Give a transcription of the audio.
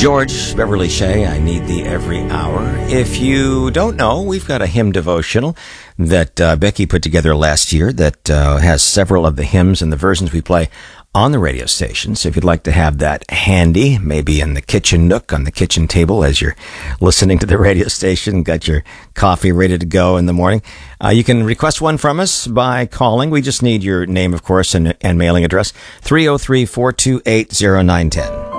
George Beverly Shea, I Need Thee Every Hour. If you don't know, we've got a hymn devotional that Becky put together last year that has several of the hymns and the versions we play on the radio station. So if you'd like to have that handy, maybe in the kitchen nook, on the kitchen table as you're listening to the radio station, got your coffee ready to go in the morning, you can request one from us by calling. We just need your name, of course, and mailing address, 303-428-0910.